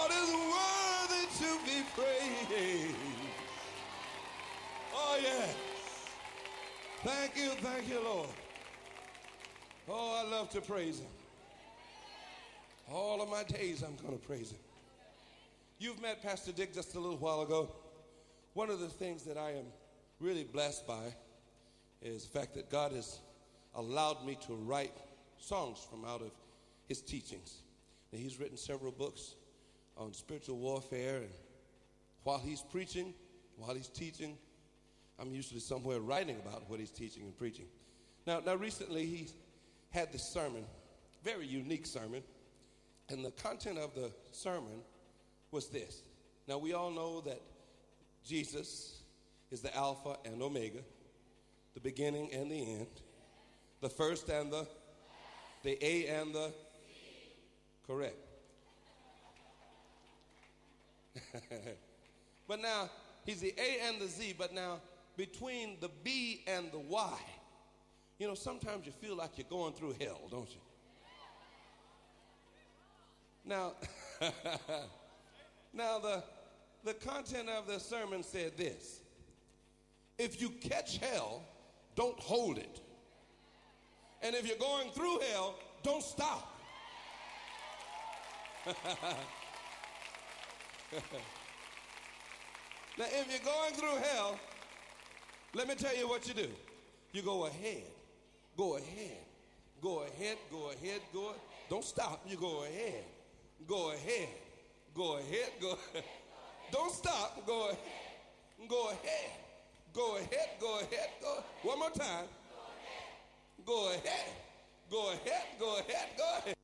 Lord is worthy to be praised. Oh, yes. Thank you, Lord. Oh, I love to praise him. All of my days I'm going to praise him. You've met Pastor Dick just a little while ago. One of the things that I am really blessed by is the fact that God has allowed me to write songs from out of his teachings. And he's written several books on spiritual warfare, and while he's preaching, while he's teaching, I'm usually somewhere writing about what he's teaching and preaching. Now recently he had this sermon, very unique sermon, and the content of the sermon was this. Now we all know that Jesus is the Alpha and Omega, the beginning and the end, the first and the A and the correct. But now he's the A and the Z, but now between the B and the Y, you know, sometimes you feel like you're going through hell, don't you? Now, now the content of the sermon said this: if you catch hell, don't hold it. And if you're going through hell, don't stop. Now, if you're going through hell, let me tell you what you do. You go ahead, go ahead, go ahead, go ahead, go ahead. Don't stop. You go ahead, go ahead, go ahead, go ahead. Don't stop. Go ahead, go ahead, go ahead, go ahead, go ahead. One more time. Go ahead, go ahead, go ahead, go ahead.